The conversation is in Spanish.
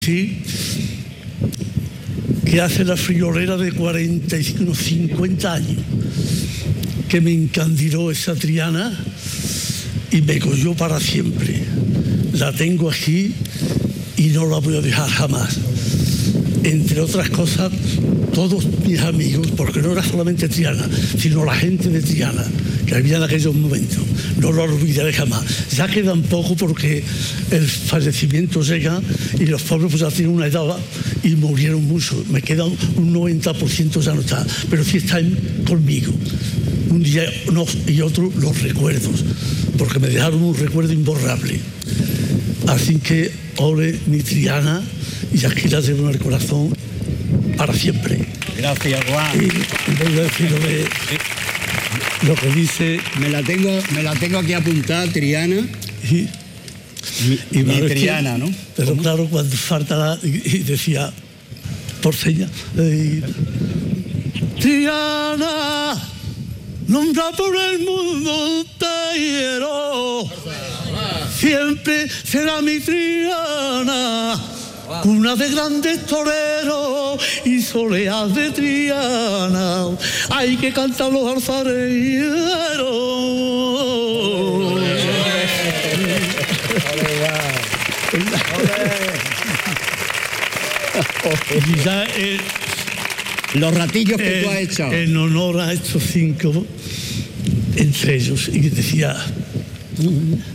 Sí, que hace la friolera de 45, 50 años, que me encandiló esa Triana y me cogió para siempre. La tengo aquí y no la voy a dejar jamás. Entre otras cosas, todos mis amigos, porque no era solamente Triana, sino la gente de Triana, que había en aquellos momentos, no lo olvidaré jamás. Ya quedan poco porque el fallecimiento llega y los pobres pues ya tienen una edad y murieron mucho. Me quedan un 90%, ya no está, pero sí están conmigo. Un día y otro los recuerdos, porque me dejaron un recuerdo imborrable. Así que, ole mi Triana, y aquí la llevo en el corazón para siempre. Gracias, Juan. Y voy a decir lo que dice... Me la tengo aquí apuntada, Triana. Y mi Triana, ¿no? Pero ¿cómo? Claro, cuando falta y decía, por señas, Triana, nombra por el mundo entero, siempre será mi Triana, cuna de grandes toreros y soleas de Triana, hay que cantar los alfareros. Y ya, los ratillos que tú has hecho. En honor a estos 5, entre ellos, y decía...